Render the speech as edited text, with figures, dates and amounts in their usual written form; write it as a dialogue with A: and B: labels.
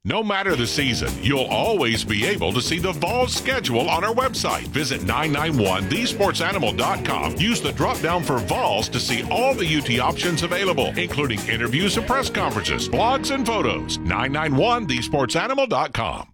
A: No matter the season, you'll always be able to see the Vols schedule on our website. Visit 991thesportsanimal.com. Use the drop-down for Vols to see all the UT options available, including interviews and press conferences, blogs, and photos. 991thesportsanimal.com.